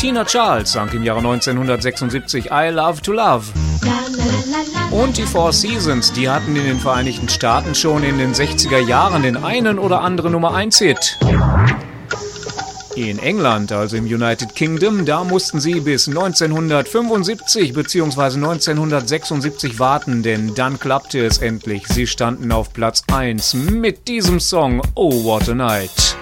Tina Charles sang im Jahre 1976 I Love to Love. Und die Four Seasons, die hatten in den Vereinigten Staaten schon in den 60er Jahren den einen oder anderen Nummer-1-Hit. In England, also im United Kingdom, da mussten sie bis 1975 bzw. 1976 warten, denn dann klappte es endlich. Sie standen auf Platz 1 mit diesem Song Oh What a Night.